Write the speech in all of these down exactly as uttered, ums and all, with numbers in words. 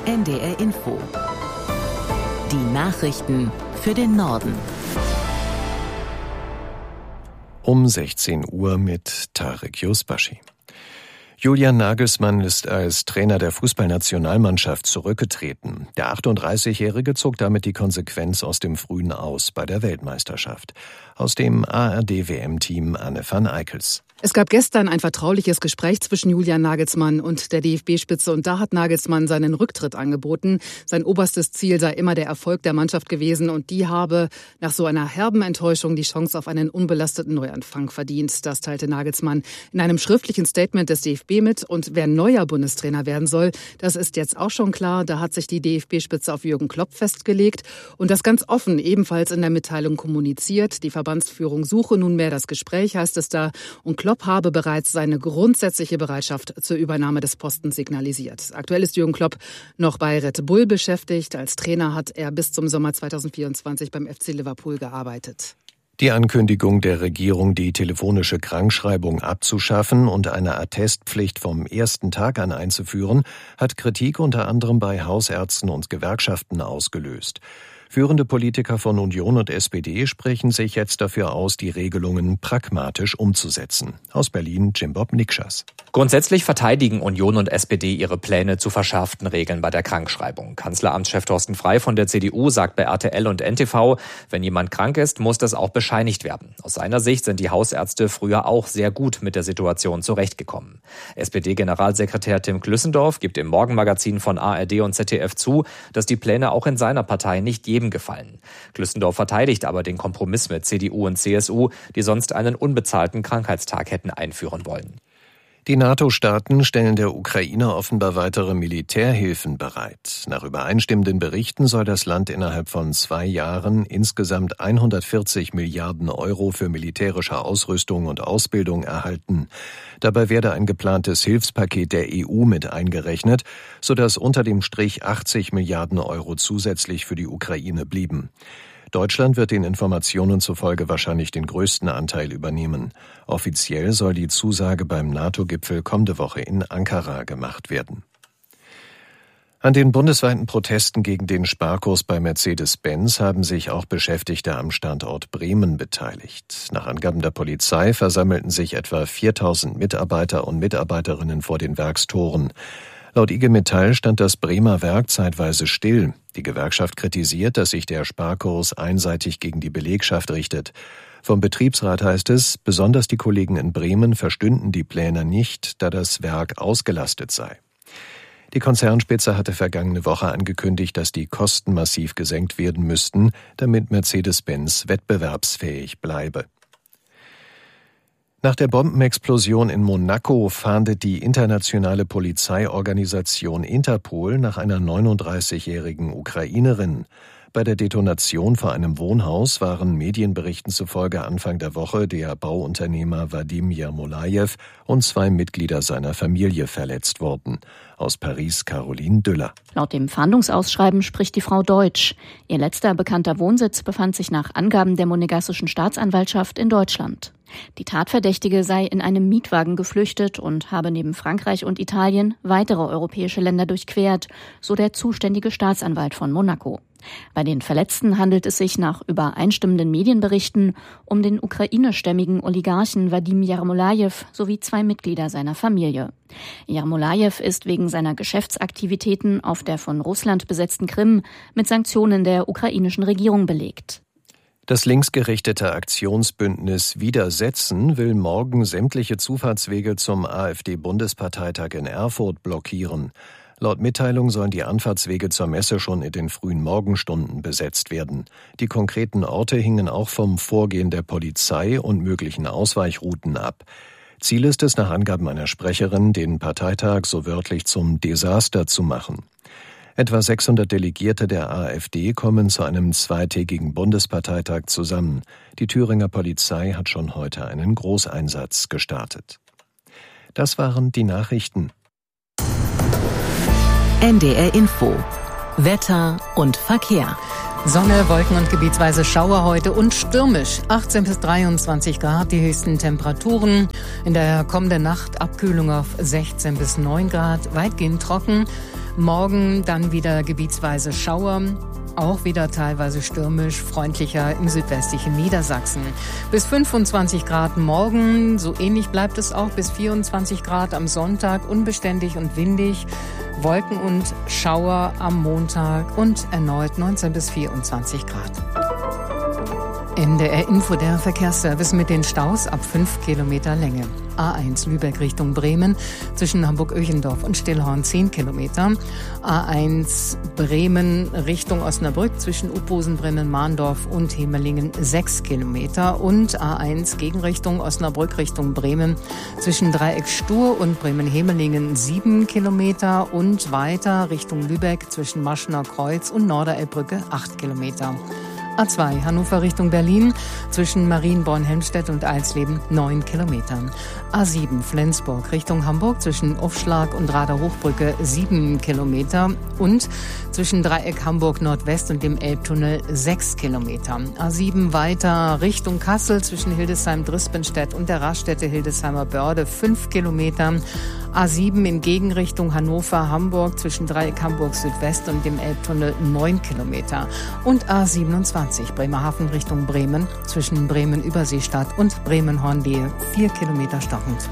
N D R Info. Die Nachrichten für den Norden. Um sechzehn Uhr mit Tarek Yusbashi. Julian Nagelsmann ist als Trainer der Fußballnationalmannschaft zurückgetreten. Der achtunddreißigjährige zog damit die Konsequenz aus dem frühen Aus bei der Weltmeisterschaft. Aus dem A R D-W M-Team Anne van Eickels. Es gab gestern ein vertrauliches Gespräch zwischen Julian Nagelsmann und der D F B-Spitze und da hat Nagelsmann seinen Rücktritt angeboten. Sein oberstes Ziel sei immer der Erfolg der Mannschaft gewesen und die habe nach so einer herben Enttäuschung die Chance auf einen unbelasteten Neuanfang verdient. Das teilte Nagelsmann in einem schriftlichen Statement des D F B mit und wer neuer Bundestrainer werden soll, das ist jetzt auch schon klar. Da hat sich die D F B-Spitze auf Jürgen Klopp festgelegt und das ganz offen ebenfalls in der Mitteilung kommuniziert. Die Verbandsführung suche nunmehr das Gespräch, heißt es da, und Klopp Klopp habe bereits seine grundsätzliche Bereitschaft zur Übernahme des Postens signalisiert. Aktuell ist Jürgen Klopp noch bei Red Bull beschäftigt. Als Trainer hat er bis zum Sommer zweitausendvierundzwanzig beim F C Liverpool gearbeitet. Die Ankündigung der Regierung, die telefonische Krankschreibung abzuschaffen und eine Attestpflicht vom ersten Tag an einzuführen, hat Kritik unter anderem bei Hausärzten und Gewerkschaften ausgelöst. Führende Politiker von Union und S P D sprechen sich jetzt dafür aus, die Regelungen pragmatisch umzusetzen. Aus Berlin Jimbob Nikschas. Grundsätzlich verteidigen Union und S P D ihre Pläne zu verschärften Regeln bei der Krankschreibung. Kanzleramtschef Thorsten Frey von der C D U sagt bei R T L und N T V, wenn jemand krank ist, muss das auch bescheinigt werden. Aus seiner Sicht sind die Hausärzte früher auch sehr gut mit der Situation zurechtgekommen. S P D-Generalsekretär Tim Klüssendorf gibt im Morgenmagazin von A R D und Z D F zu, dass die Pläne auch in seiner Partei nicht jedem gefallen. Klüssendorf verteidigt aber den Kompromiss mit C D U und C S U, die sonst einen unbezahlten Krankheitstag hätten einführen wollen. Die NATO-Staaten stellen der Ukraine offenbar weitere Militärhilfen bereit. Nach übereinstimmenden Berichten soll das Land innerhalb von zwei Jahren insgesamt hundertvierzig Milliarden Euro für militärische Ausrüstung und Ausbildung erhalten. Dabei werde ein geplantes Hilfspaket der E U mit eingerechnet, sodass unter dem Strich achtzig Milliarden Euro zusätzlich für die Ukraine blieben. Deutschland wird den Informationen zufolge wahrscheinlich den größten Anteil übernehmen. Offiziell soll die Zusage beim NATO-Gipfel kommende Woche in Ankara gemacht werden. An den bundesweiten Protesten gegen den Sparkurs bei Mercedes-Benz haben sich auch Beschäftigte am Standort Bremen beteiligt. Nach Angaben der Polizei versammelten sich etwa viertausend Mitarbeiter und Mitarbeiterinnen vor den Werkstoren. Laut I G Metall stand das Bremer Werk zeitweise still. Die Gewerkschaft kritisiert, dass sich der Sparkurs einseitig gegen die Belegschaft richtet. Vom Betriebsrat heißt es, besonders die Kollegen in Bremen verstünden die Pläne nicht, da das Werk ausgelastet sei. Die Konzernspitze hatte vergangene Woche angekündigt, dass die Kosten massiv gesenkt werden müssten, damit Mercedes-Benz wettbewerbsfähig bleibe. Nach der Bombenexplosion in Monaco fahndet die internationale Polizeiorganisation Interpol nach einer neununddreißigjährigen Ukrainerin. Bei der Detonation vor einem Wohnhaus waren Medienberichten zufolge Anfang der Woche der Bauunternehmer Wadim Jermolajew und zwei Mitglieder seiner Familie verletzt worden. Aus Paris Caroline Düller. Laut dem Fahndungsausschreiben spricht die Frau Deutsch. Ihr letzter bekannter Wohnsitz befand sich nach Angaben der monegassischen Staatsanwaltschaft in Deutschland. Die Tatverdächtige sei in einem Mietwagen geflüchtet und habe neben Frankreich und Italien weitere europäische Länder durchquert, so der zuständige Staatsanwalt von Monaco. Bei den Verletzten handelt es sich nach übereinstimmenden Medienberichten um den ukrainischstämmigen Oligarchen Wadim Jermolajew sowie zwei Mitglieder seiner Familie. Jermolajew ist wegen seiner Geschäftsaktivitäten auf der von Russland besetzten Krim mit Sanktionen der ukrainischen Regierung belegt. Das linksgerichtete Aktionsbündnis Widersetzen will morgen sämtliche Zufahrtswege zum AfD-Bundesparteitag in Erfurt blockieren. Laut Mitteilung sollen die Anfahrtswege zur Messe schon in den frühen Morgenstunden besetzt werden. Die konkreten Orte hingen auch vom Vorgehen der Polizei und möglichen Ausweichrouten ab. Ziel ist es, nach Angaben einer Sprecherin, den Parteitag so wörtlich zum Desaster zu machen. Etwa sechshundert Delegierte der AfD kommen zu einem zweitägigen Bundesparteitag zusammen. Die Thüringer Polizei hat schon heute einen Großeinsatz gestartet. Das waren die Nachrichten. N D R Info. Wetter und Verkehr. Sonne, Wolken und gebietsweise Schauer heute und stürmisch. achtzehn bis dreiundzwanzig Grad die höchsten Temperaturen. In der kommenden Nacht Abkühlung auf sechzehn bis neun Grad, weitgehend trocken. Morgen dann wieder gebietsweise Schauer, auch wieder teilweise stürmisch, freundlicher im südwestlichen Niedersachsen. Bis fünfundzwanzig Grad morgen, so ähnlich bleibt es auch bis vierundzwanzig Grad am Sonntag, unbeständig und windig. Wolken und Schauer am Montag und erneut neunzehn bis vierundzwanzig Grad. In der Info der Verkehrsservice mit den Staus ab fünf Kilometer Länge. A eins Lübeck Richtung Bremen, zwischen Hamburg-Öchendorf und Stillhorn zehn Kilometer. A eins Bremen Richtung Osnabrück, zwischen Upposen, Bremen-Mahndorf und Hemelingen sechs Kilometer. Und A eins Gegenrichtung Osnabrück Richtung Bremen, zwischen Dreieck Stur und Bremen-Hemelingen sieben Kilometer. Und weiter Richtung Lübeck, zwischen Maschner Kreuz und Norderelbbrücke acht Kilometer. A zwei Hannover Richtung Berlin, zwischen Marienborn-Helmstedt und Eisleben neun Kilometer. A sieben Flensburg Richtung Hamburg, zwischen Ufschlag und Rader-Hochbrücke sieben Kilometer. Und zwischen Dreieck Hamburg Nordwest und dem Elbtunnel sechs Kilometer. A sieben weiter Richtung Kassel, zwischen Hildesheim-Drispenstedt und der Raststätte Hildesheimer Börde fünf Kilometer. A sieben in Gegenrichtung Hannover-Hamburg, zwischen Dreieck Hamburg Südwest und dem Elbtunnel neun Kilometer. Und A siebenundzwanzig Bremerhaven Richtung Bremen, zwischen Bremen-Überseestadt und Bremen-Hornlehe vier Kilometer stockend.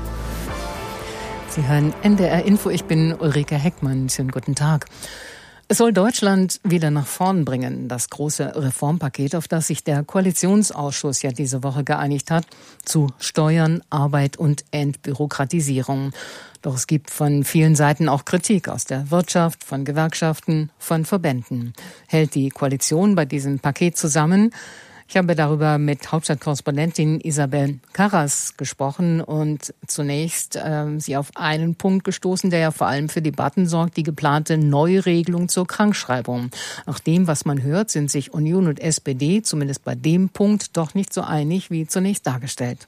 Sie hören N D R Info, ich bin Ulrike Heckmann. Schönen guten Tag. Es soll Deutschland wieder nach vorn bringen, das große Reformpaket, auf das sich der Koalitionsausschuss ja diese Woche geeinigt hat, zu Steuern, Arbeit und Entbürokratisierung. Doch es gibt von vielen Seiten auch Kritik aus der Wirtschaft, von Gewerkschaften, von Verbänden. Hält die Koalition bei diesem Paket zusammen? Ich habe darüber mit Hauptstadtkorrespondentin Isabel Karras gesprochen und zunächst äh, sie auf einen Punkt gestoßen, der ja vor allem für Debatten sorgt, die geplante Neuregelung zur Krankschreibung. Nach dem, was man hört, sind sich Union und S P D zumindest bei dem Punkt doch nicht so einig wie zunächst dargestellt.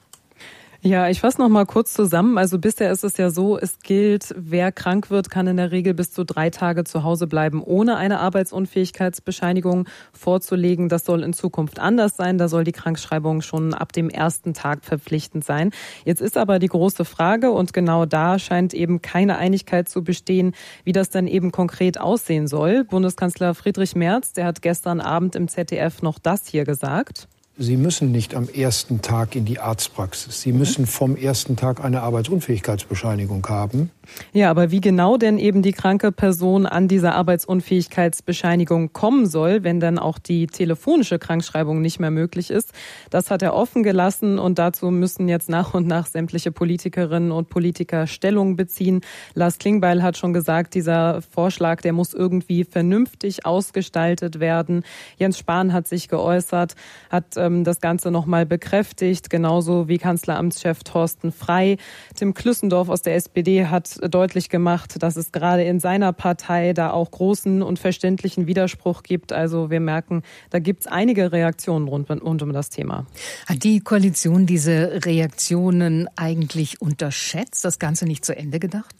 Ja, ich fasse noch mal kurz zusammen. Also bisher ist es ja so, es gilt, wer krank wird, kann in der Regel bis zu drei Tage zu Hause bleiben, ohne eine Arbeitsunfähigkeitsbescheinigung vorzulegen. Das soll in Zukunft anders sein. Da soll die Krankschreibung schon ab dem ersten Tag verpflichtend sein. Jetzt ist aber die große Frage, und genau da scheint eben keine Einigkeit zu bestehen, wie das dann eben konkret aussehen soll. Bundeskanzler Friedrich Merz, der hat gestern Abend im Z D F noch das hier gesagt. Sie müssen nicht am ersten Tag in die Arztpraxis. Sie müssen vom ersten Tag eine Arbeitsunfähigkeitsbescheinigung haben. Ja, aber wie genau denn eben die kranke Person an diese Arbeitsunfähigkeitsbescheinigung kommen soll, wenn dann auch die telefonische Krankschreibung nicht mehr möglich ist, das hat er offen gelassen, und dazu müssen jetzt nach und nach sämtliche Politikerinnen und Politiker Stellung beziehen. Lars Klingbeil hat schon gesagt, dieser Vorschlag, der muss irgendwie vernünftig ausgestaltet werden. Jens Spahn hat sich geäußert, hat ähm, das Ganze nochmal bekräftigt, genauso wie Kanzleramtschef Thorsten Frey. Tim Klüssendorf aus der S P D hat deutlich gemacht, dass es gerade in seiner Partei da auch großen und verständlichen Widerspruch gibt. Also wir merken, da gibt es einige Reaktionen rund, rund um das Thema. Hat die Koalition diese Reaktionen eigentlich unterschätzt, das Ganze nicht zu Ende gedacht?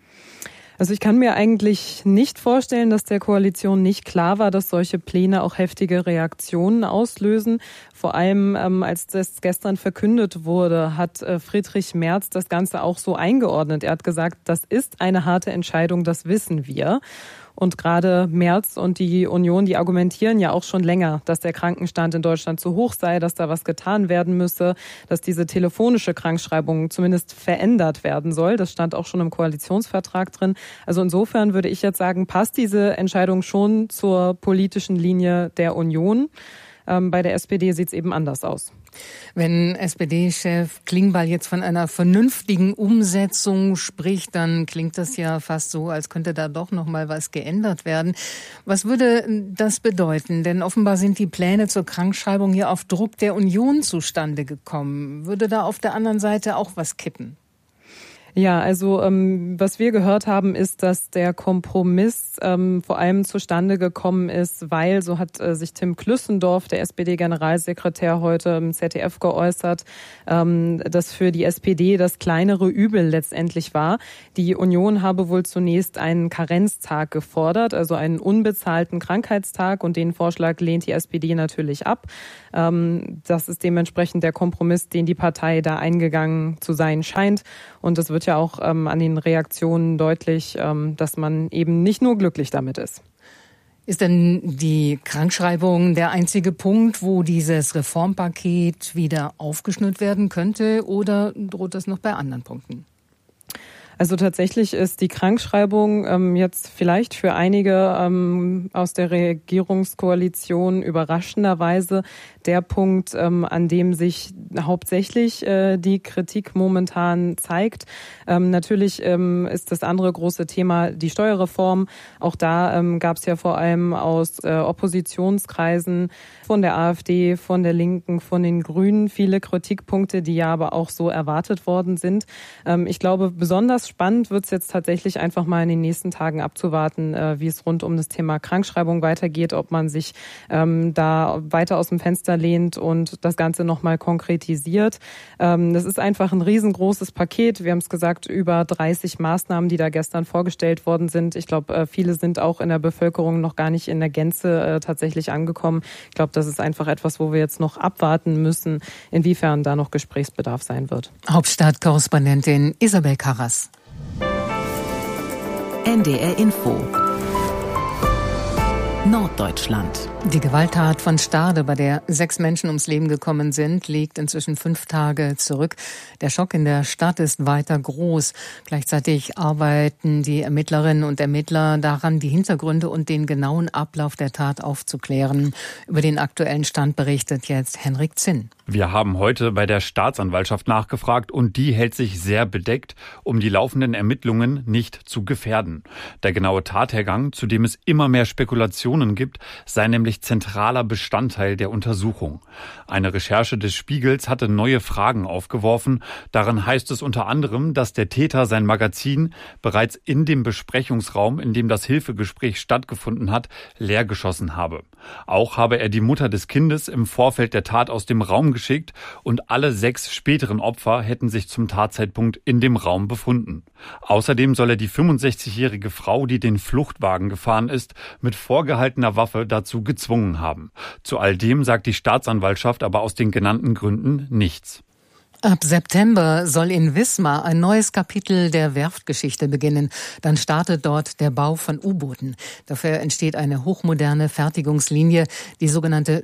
Also ich kann mir eigentlich nicht vorstellen, dass der Koalition nicht klar war, dass solche Pläne auch heftige Reaktionen auslösen. Vor allem, ähm, als das gestern verkündet wurde, hat äh, Friedrich Merz das Ganze auch so eingeordnet. Er hat gesagt, das ist eine harte Entscheidung, das wissen wir. Und gerade Merz und die Union, die argumentieren ja auch schon länger, dass der Krankenstand in Deutschland zu hoch sei, dass da was getan werden müsse, dass diese telefonische Krankschreibung zumindest verändert werden soll. Das stand auch schon im Koalitionsvertrag drin. Also insofern würde ich jetzt sagen, passt diese Entscheidung schon zur politischen Linie der Union. Ähm, bei der S P D sieht es eben anders aus. Wenn S P D-Chef Klingbeil jetzt von einer vernünftigen Umsetzung spricht, dann klingt das ja fast so, als könnte da doch noch mal was geändert werden. Was würde das bedeuten? Denn offenbar sind die Pläne zur Krankschreibung hier auf Druck der Union zustande gekommen. Würde da auf der anderen Seite auch was kippen? Ja, also ähm, was wir gehört haben, ist, dass der Kompromiss ähm, vor allem zustande gekommen ist, weil, so hat äh, sich Tim Klüssendorf, der S P D-Generalsekretär, heute im Z D F geäußert, ähm, dass für die S P D das kleinere Übel letztendlich war. Die Union habe wohl zunächst einen Karenztag gefordert, also einen unbezahlten Krankheitstag, und den Vorschlag lehnt die S P D natürlich ab. Ähm, das ist dementsprechend der Kompromiss, den die Partei da eingegangen zu sein scheint, und das wird wird ja auch ähm, an den Reaktionen deutlich, ähm, dass man eben nicht nur glücklich damit ist. Ist denn die Krankschreibung der einzige Punkt, wo dieses Reformpaket wieder aufgeschnürt werden könnte, oder droht das noch bei anderen Punkten? Also tatsächlich ist die Krankschreibung ähm, jetzt vielleicht für einige ähm, aus der Regierungskoalition überraschenderweise der Punkt, ähm, an dem sich hauptsächlich äh, die Kritik momentan zeigt. Ähm, natürlich ähm, ist das andere große Thema die Steuerreform. Auch da ähm, gab es ja vor allem aus äh, Oppositionskreisen von der AfD, von der Linken, von den Grünen viele Kritikpunkte, die ja aber auch so erwartet worden sind. Ähm, ich glaube, besonders spannend wird es jetzt tatsächlich einfach mal in den nächsten Tagen abzuwarten, äh, wie es rund um das Thema Krankschreibung weitergeht, ob man sich ähm, da weiter aus dem Fenster lehnt und das Ganze nochmal konkretisiert. Ähm, das ist einfach ein riesengroßes Paket. Wir haben es gesagt, über dreißig Maßnahmen, die da gestern vorgestellt worden sind. Ich glaube, äh, viele sind auch in der Bevölkerung noch gar nicht in der Gänze äh, tatsächlich angekommen. Ich glaube, das ist einfach etwas, wo wir jetzt noch abwarten müssen, inwiefern da noch Gesprächsbedarf sein wird. Hauptstadtkorrespondentin Isabel Karras. N D R Info Norddeutschland. Die Gewalttat von Stade, bei der sechs Menschen ums Leben gekommen sind, liegt inzwischen fünf Tage zurück. Der Schock in der Stadt ist weiter groß. Gleichzeitig arbeiten die Ermittlerinnen und Ermittler daran, die Hintergründe und den genauen Ablauf der Tat aufzuklären. Über den aktuellen Stand berichtet jetzt Henrik Zinn. Wir haben heute bei der Staatsanwaltschaft nachgefragt und die hält sich sehr bedeckt, um die laufenden Ermittlungen nicht zu gefährden. Der genaue Tathergang, zu dem es immer mehr Spekulationen gibt, sei nämlich zentraler Bestandteil der Untersuchung. Eine Recherche des Spiegels hatte neue Fragen aufgeworfen. Darin heißt es unter anderem, dass der Täter sein Magazin bereits in dem Besprechungsraum, in dem das Hilfegespräch stattgefunden hat, leergeschossen habe. Auch habe er die Mutter des Kindes im Vorfeld der Tat aus dem Raum geschickt und alle sechs späteren Opfer hätten sich zum Tatzeitpunkt in dem Raum befunden. Außerdem soll er die fünfundsechzigjährige Frau, die den Fluchtwagen gefahren ist, mit vorgehaltener Waffe dazu gezwungen haben. Zu all dem sagt die Staatsanwaltschaft aber aus den genannten Gründen nichts. Ab September soll in Wismar ein neues Kapitel der Werftgeschichte beginnen. Dann startet dort der Bau von U-Booten. Dafür entsteht eine hochmoderne Fertigungslinie, die sogenannte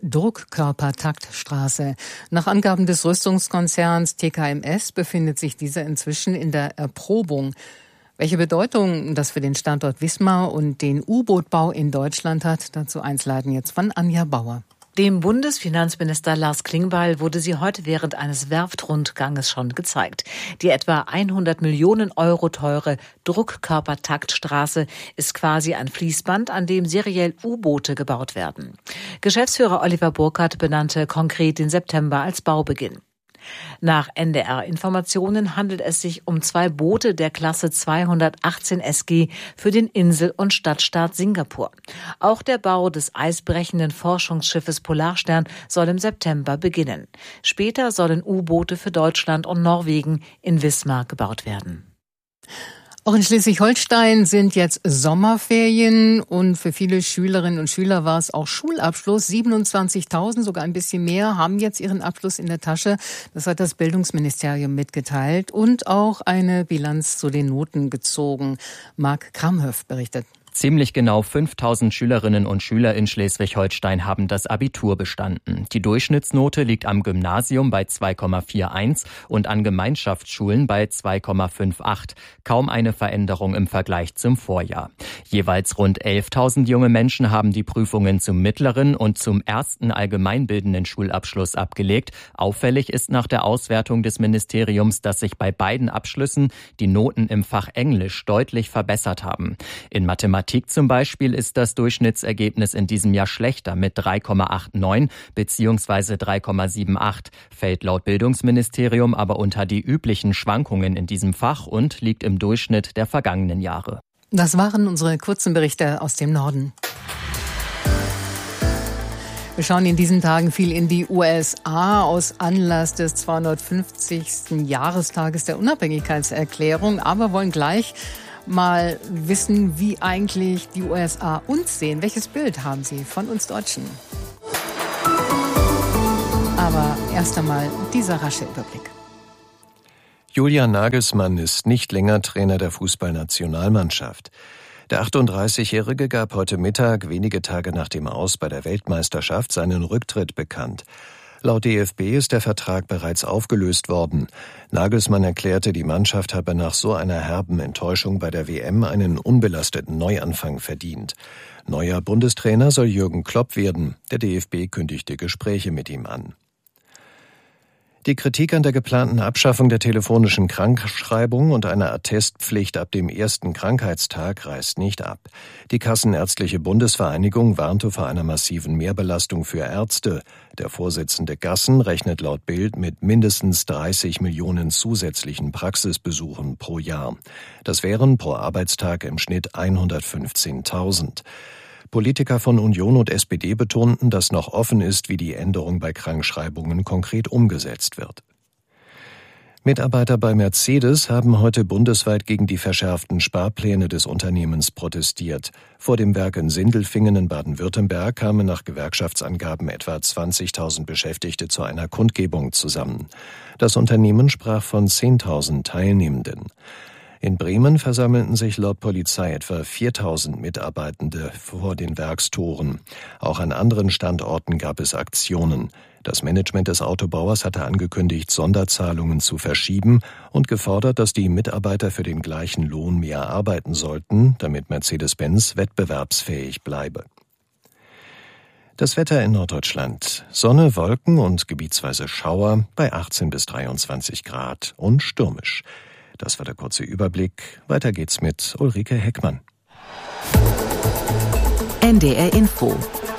Druckkörpertaktstraße. Nach Angaben des Rüstungskonzerns T K M S befindet sich dieser inzwischen in der Erprobung. Welche Bedeutung das für den Standort Wismar und den U-Bootbau in Deutschland hat, dazu Einzelheiten jetzt von Anja Bauer. Dem Bundesfinanzminister Lars Klingbeil wurde sie heute während eines Werftrundganges schon gezeigt. Die etwa hundert Millionen Euro teure Druckkörpertaktstraße ist quasi ein Fließband, an dem seriell U-Boote gebaut werden. Geschäftsführer Oliver Burkhardt benannte konkret den September als Baubeginn. Nach N D R-Informationen handelt es sich um zwei Boote der Klasse zweihundertachtzehn S G für den Insel- und Stadtstaat Singapur. Auch der Bau des eisbrechenden Forschungsschiffes Polarstern soll im September beginnen. Später sollen U-Boote für Deutschland und Norwegen in Wismar gebaut werden. Auch in Schleswig-Holstein sind jetzt Sommerferien und für viele Schülerinnen und Schüler war es auch Schulabschluss. siebenundzwanzigtausend, sogar ein bisschen mehr, haben jetzt ihren Abschluss in der Tasche. Das hat das Bildungsministerium mitgeteilt und auch eine Bilanz zu den Noten gezogen. Marc Kramhöft berichtet. Ziemlich genau fünftausend Schülerinnen und Schüler in Schleswig-Holstein haben das Abitur bestanden. Die Durchschnittsnote liegt am Gymnasium bei zwei Komma einundvierzig und an Gemeinschaftsschulen bei zwei Komma achtundfünfzig. Kaum eine Veränderung im Vergleich zum Vorjahr. Jeweils rund elftausend junge Menschen haben die Prüfungen zum mittleren und zum ersten allgemeinbildenden Schulabschluss abgelegt. Auffällig ist nach der Auswertung des Ministeriums, dass sich bei beiden Abschlüssen die Noten im Fach Englisch deutlich verbessert haben. In Mathematik zum Beispiel ist das Durchschnittsergebnis in diesem Jahr schlechter mit drei Komma neunundachtzig bzw. drei Komma achtundsiebzig, fällt laut Bildungsministerium aber unter die üblichen Schwankungen in diesem Fach und liegt im Durchschnitt der vergangenen Jahre. Das waren unsere kurzen Berichte aus dem Norden. Wir schauen in diesen Tagen viel in die U S A aus Anlass des zweihundertfünfzigsten Jahrestages der Unabhängigkeitserklärung, aber wollen gleich mal wissen, wie eigentlich die U S A uns sehen. Welches Bild haben sie von uns Deutschen? Aber erst einmal dieser rasche Überblick. Julian Nagelsmann ist nicht länger Trainer der Fußballnationalmannschaft. Der achtunddreißigjährige gab heute Mittag, wenige Tage nach dem Aus bei der Weltmeisterschaft, seinen Rücktritt bekannt. Laut D F B ist der Vertrag bereits aufgelöst worden. Nagelsmann erklärte, die Mannschaft habe nach so einer herben Enttäuschung bei der W M einen unbelasteten Neuanfang verdient. Neuer Bundestrainer soll Jürgen Klopp werden. Der D F B kündigte Gespräche mit ihm an. Die Kritik an der geplanten Abschaffung der telefonischen Krankschreibung und einer Attestpflicht ab dem ersten Krankheitstag reißt nicht ab. Die Kassenärztliche Bundesvereinigung warnte vor einer massiven Mehrbelastung für Ärzte. Der Vorsitzende Gassen rechnet laut Bild mit mindestens dreißig Millionen zusätzlichen Praxisbesuchen pro Jahr. Das wären pro Arbeitstag im Schnitt hundertfünfzehntausend. Politiker von Union und S P D betonten, dass noch offen ist, wie die Änderung bei Krankschreibungen konkret umgesetzt wird. Mitarbeiter bei Mercedes haben heute bundesweit gegen die verschärften Sparpläne des Unternehmens protestiert. Vor dem Werk in Sindelfingen in Baden-Württemberg kamen nach Gewerkschaftsangaben etwa zwanzigtausend Beschäftigte zu einer Kundgebung zusammen. Das Unternehmen sprach von zehntausend Teilnehmenden. In Bremen versammelten sich laut Polizei etwa viertausend Mitarbeitende vor den Werkstoren. Auch an anderen Standorten gab es Aktionen. Das Management des Autobauers hatte angekündigt, Sonderzahlungen zu verschieben und gefordert, dass die Mitarbeiter für den gleichen Lohn mehr arbeiten sollten, damit Mercedes-Benz wettbewerbsfähig bleibe. Das Wetter in Norddeutschland. Sonne, Wolken und gebietsweise Schauer bei achtzehn bis dreiundzwanzig Grad und stürmisch. Das war der kurze Überblick. Weiter geht's mit Ulrike Heckmann. N D R Info.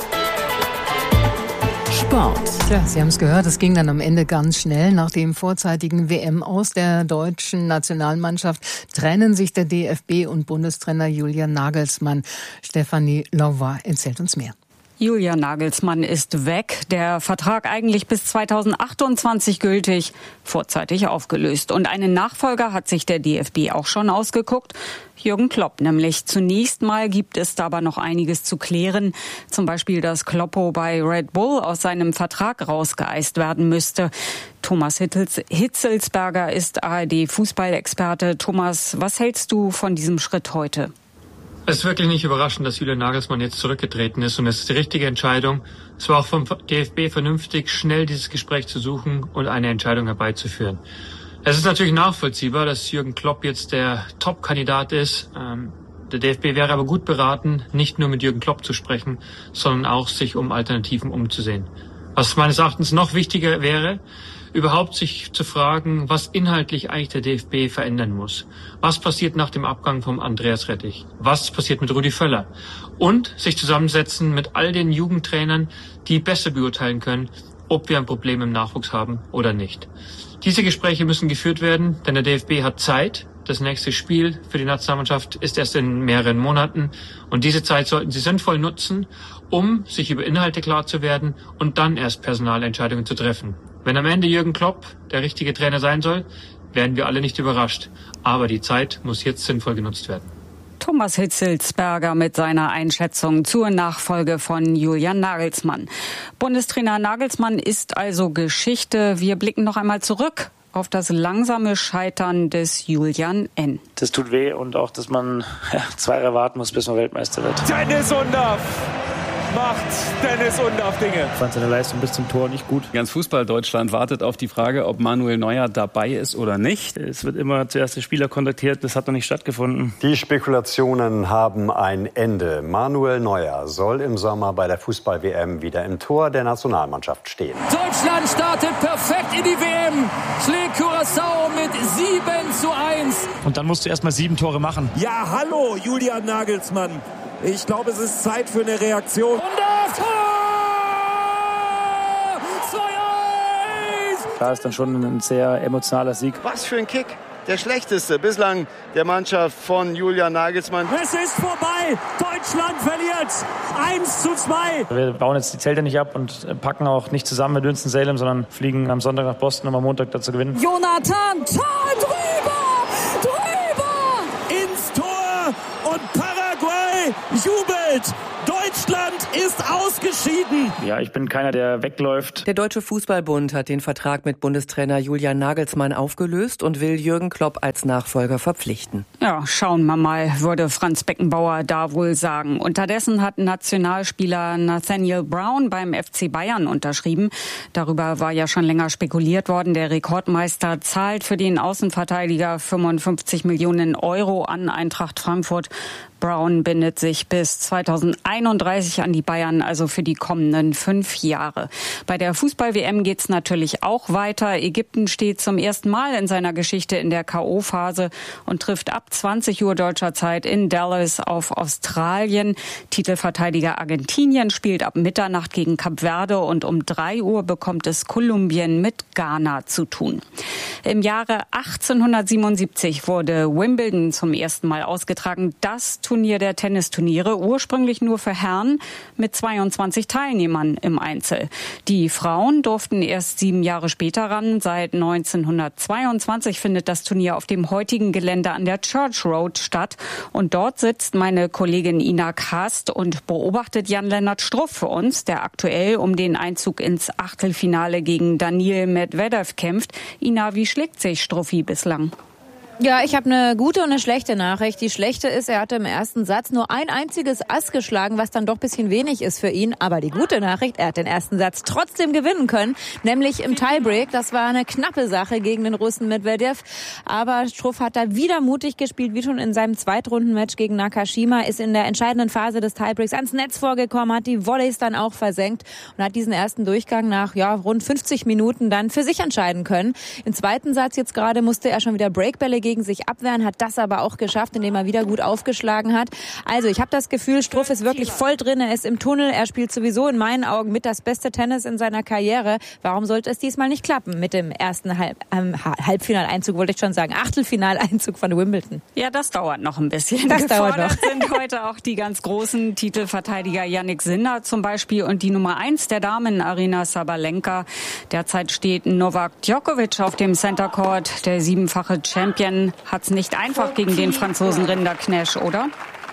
Sport. Tja, Sie haben es gehört, es ging dann am Ende ganz schnell. Nach dem vorzeitigen W M-Aus der deutschen Nationalmannschaft trennen sich der D F B und Bundestrainer Julian Nagelsmann. Stefanie Lauvois erzählt uns mehr. Julian Nagelsmann ist weg. Der Vertrag eigentlich bis zweitausendachtundzwanzig gültig, vorzeitig aufgelöst. Und einen Nachfolger hat sich der D F B auch schon ausgeguckt. Jürgen Klopp nämlich. Zunächst mal gibt es da aber noch einiges zu klären. Zum Beispiel, dass Kloppo bei Red Bull aus seinem Vertrag rausgeeist werden müsste. Thomas Hitzelsberger ist A R D-Fußballexperte. Thomas, was hältst du von diesem Schritt heute? Es ist wirklich nicht überraschend, dass Julian Nagelsmann jetzt zurückgetreten ist, und es ist die richtige Entscheidung. Es war auch vom D F B vernünftig, schnell dieses Gespräch zu suchen und eine Entscheidung herbeizuführen. Es ist natürlich nachvollziehbar, dass Jürgen Klopp jetzt der Top-Kandidat ist. Ähm, der D F B wäre aber gut beraten, nicht nur mit Jürgen Klopp zu sprechen, sondern auch sich um Alternativen umzusehen. Was meines Erachtens noch wichtiger wäre, überhaupt sich zu fragen, was inhaltlich eigentlich der D F B verändern muss. Was passiert nach dem Abgang von Andreas Rettich? Was passiert mit Rudi Völler? Und sich zusammensetzen mit all den Jugendtrainern, die besser beurteilen können, ob wir ein Problem im Nachwuchs haben oder nicht. Diese Gespräche müssen geführt werden, denn der D F B hat Zeit. Das nächste Spiel für die Nationalmannschaft ist erst in mehreren Monaten. Und diese Zeit sollten sie sinnvoll nutzen, um sich über Inhalte klar zu werden und dann erst Personalentscheidungen zu treffen. Wenn am Ende Jürgen Klopp der richtige Trainer sein soll, werden wir alle nicht überrascht. Aber die Zeit muss jetzt sinnvoll genutzt werden. Thomas Hitzelsberger mit seiner Einschätzung zur Nachfolge von Julian Nagelsmann. Bundestrainer Nagelsmann ist also Geschichte. Wir blicken noch einmal zurück auf das langsame Scheitern des Julian N. Das tut weh, und auch, dass man ja, zwei Jahre warten muss, bis man Weltmeister wird. Dennis Undaff macht Dennis Undaff Dinge. Ich fand seine Leistung bis zum Tor nicht gut. Ganz Fußball-Deutschland wartet auf die Frage, ob Manuel Neuer dabei ist oder nicht. Es wird immer zuerst der Spieler kontaktiert, das hat noch nicht stattgefunden. Die Spekulationen haben ein Ende. Manuel Neuer soll im Sommer bei der Fußball-W M wieder im Tor der Nationalmannschaft stehen. Deutschland startet perfekt in die W M, schlägt Curaçao mit sieben zu eins. Und dann musst du erst mal sieben Tore machen. Ja, hallo, Julian Nagelsmann. Ich glaube, es ist Zeit für eine Reaktion. Und das Tor! zwei eins! Klar, ist dann schon ein sehr emotionaler Sieg. Was für ein Kick! Der schlechteste bislang der Mannschaft von Julian Nagelsmann. Es ist vorbei! Deutschland verliert! eins zu zwei! Wir bauen jetzt die Zelte nicht ab und packen auch nicht zusammen mit Winston-Salem, sondern fliegen am Sonntag nach Boston, um am Montag da zu gewinnen. Jonathan, Tor drüber! Drüber! Ins Tor! Und Paraguay jubelt! Deutschland ist ausgeschieden. Ja, ich bin keiner, der wegläuft. Der Deutsche Fußballbund hat den Vertrag mit Bundestrainer Julian Nagelsmann aufgelöst und will Jürgen Klopp als Nachfolger verpflichten. Ja, schauen wir mal, würde Franz Beckenbauer da wohl sagen. Unterdessen hat Nationalspieler Nathaniel Brown beim F C Bayern unterschrieben. Darüber war ja schon länger spekuliert worden. Der Rekordmeister zahlt für den Außenverteidiger fünfundfünfzig Millionen Euro an Eintracht Frankfurt. Brown bindet sich bis zweitausendeinunddreißig an die Bayern, also für die kommenden fünf Jahre. Bei der Fußball-W M geht's natürlich auch weiter. Ägypten steht zum ersten Mal in seiner Geschichte in der K O-Phase und trifft ab zwanzig Uhr deutscher Zeit in Dallas auf Australien. Titelverteidiger Argentinien spielt ab Mitternacht gegen Kap Verde und um drei Uhr bekommt es Kolumbien mit Ghana zu tun. Im Jahre achtzehnhundertsiebenundsiebzig wurde Wimbledon zum ersten Mal ausgetragen. Das Turnier der Tennisturniere, ursprünglich nur für Herren mit zweiundzwanzig Teilnehmern im Einzel. Die Frauen durften erst sieben Jahre später ran. Seit neunzehnhundertzweiundzwanzig findet das Turnier auf dem heutigen Gelände an der Church Road statt. Und dort sitzt meine Kollegin Ina Kast und beobachtet Jan-Lennart Struff für uns, der aktuell um den Einzug ins Achtelfinale gegen Daniil Medvedev kämpft. Ina, wie schlägt sich Struffi bislang? Ja, ich habe eine gute und eine schlechte Nachricht. Die schlechte ist, er hatte im ersten Satz nur ein einziges Ass geschlagen, was dann doch ein bisschen wenig ist für ihn. Aber die gute Nachricht, er hat den ersten Satz trotzdem gewinnen können, nämlich im Tiebreak. Das war eine knappe Sache gegen den Russen Medvedev. Aber Struff hat da wieder mutig gespielt, wie schon in seinem Zweitrundenmatch gegen Nakashima, ist in der entscheidenden Phase des Tiebreaks ans Netz vorgekommen, hat die Volleys dann auch versenkt und hat diesen ersten Durchgang nach ja rund fünfzig Minuten dann für sich entscheiden können. Im zweiten Satz jetzt gerade musste er schon wieder Breakbälle gegen sich abwehren, hat das aber auch geschafft, indem er wieder gut aufgeschlagen hat. Also ich habe das Gefühl, Struff ist wirklich voll drin, er ist im Tunnel, er spielt sowieso in meinen Augen mit das beste Tennis in seiner Karriere. Warum sollte es diesmal nicht klappen mit dem ersten Halb, ähm, Halbfinaleinzug, wollte ich schon sagen, Achtelfinaleinzug von Wimbledon? Ja, das dauert noch ein bisschen. Das dauert noch. Sind heute auch die ganz großen Titelverteidiger Jannik Sinner zum Beispiel und die Nummer eins der Damen, Aryna Sabalenka. Derzeit steht Novak Djokovic auf dem Center Court, der siebenfache Champion. Hat's nicht einfach gegen den Franzosen Rinderknecht, oder?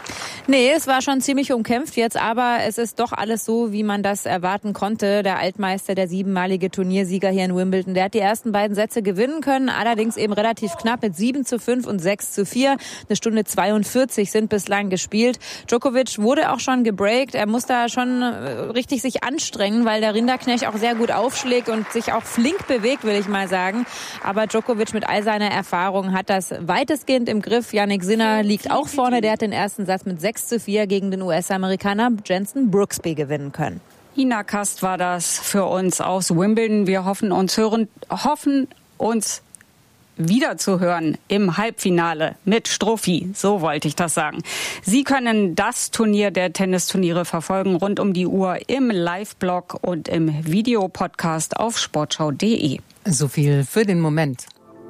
Nee, es war schon ziemlich umkämpft jetzt, aber es ist doch alles so, wie man das erwarten konnte. Der Altmeister, der siebenmalige Turniersieger hier in Wimbledon, der hat die ersten beiden Sätze gewinnen können, allerdings eben relativ knapp mit sieben zu fünf und sechs zu vier. Eine Stunde zweiundvierzig sind bislang gespielt. Djokovic wurde auch schon gebreakt. Er muss da schon richtig sich anstrengen, weil der Rinderknecht auch sehr gut aufschlägt und sich auch flink bewegt, will ich mal sagen. Aber Djokovic mit all seiner Erfahrung hat das weitestgehend im Griff. Jannik Sinner liegt auch vorne. Der hat den ersten Satz mit sechs zu vier gegen den U S-Amerikaner Jenson Brooksby gewinnen können. Ina Kast war das für uns aus Wimbledon. Wir hoffen uns hören, hoffen uns wiederzuhören im Halbfinale mit Struffi. So wollte ich das sagen. Sie können das Turnier der Tennisturniere verfolgen rund um die Uhr im Live-Blog und im Videopodcast auf sportschau punkt de. So viel für den Moment.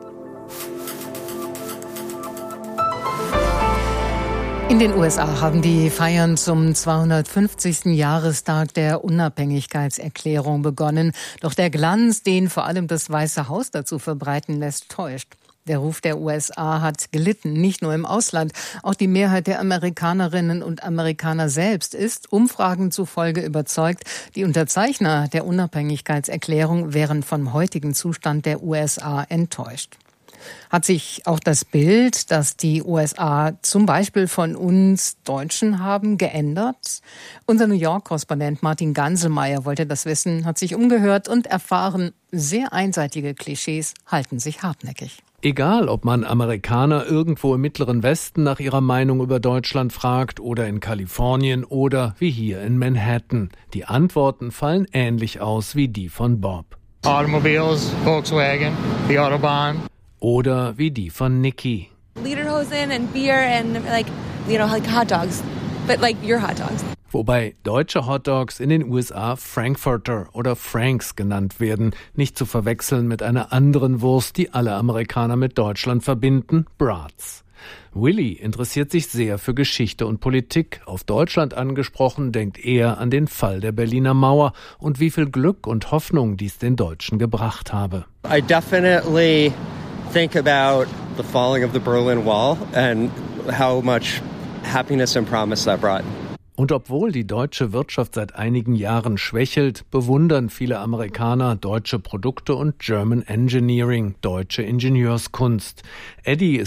In den U S A haben die Feiern zum zweihundertfünfzigsten Jahrestag der Unabhängigkeitserklärung begonnen. Doch der Glanz, den vor allem das Weiße Haus dazu verbreiten lässt, täuscht. Der Ruf der U S A hat gelitten, nicht nur im Ausland. Auch die Mehrheit der Amerikanerinnen und Amerikaner selbst ist Umfragen zufolge überzeugt, die Unterzeichner der Unabhängigkeitserklärung wären vom heutigen Zustand der U S A enttäuscht. Hat sich auch das Bild, das die U S A zum Beispiel von uns Deutschen haben, geändert? Unser New York-Korrespondent Martin Ganselmeier wollte das wissen, hat sich umgehört und erfahren, sehr einseitige Klischees halten sich hartnäckig. Egal, ob man Amerikaner irgendwo im Mittleren Westen nach ihrer Meinung über Deutschland fragt oder in Kalifornien oder wie hier in Manhattan. Die Antworten fallen ähnlich aus wie die von Bob. Automobiles, Volkswagen, the Autobahn. Oder wie die von Nikki. Lederhosen and beer and like, you know, like hot dogs, but like your hot dogs. Wobei deutsche Hotdogs in den U S A Frankfurter oder Franks genannt werden, nicht zu verwechseln mit einer anderen Wurst, die alle Amerikaner mit Deutschland verbinden, Brats. Willy interessiert sich sehr für Geschichte und Politik. Auf Deutschland angesprochen, denkt er an den Fall der Berliner Mauer und wie viel Glück und Hoffnung dies den Deutschen gebracht habe. I definitely think about the falling of the Berlin Wall and how much happiness and promise that brought. Und obwohl die deutsche Wirtschaft seit einigen Jahren schwächelt, bewundern viele Amerikaner deutsche Produkte und German Engineering, deutsche Ingenieurskunst. Eddie ist